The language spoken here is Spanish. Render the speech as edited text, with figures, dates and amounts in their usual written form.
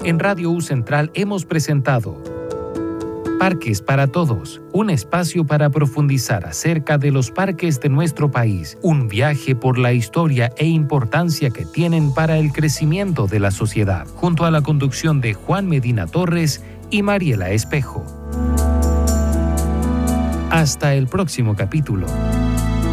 En Radio U Central hemos presentado Parques para Todos, un espacio para profundizar acerca de los parques de nuestro país, un viaje por la historia e importancia que tienen para el crecimiento de la sociedad, junto a la conducción de Juan Medina Torres y Mariela Espejo. Hasta el próximo capítulo.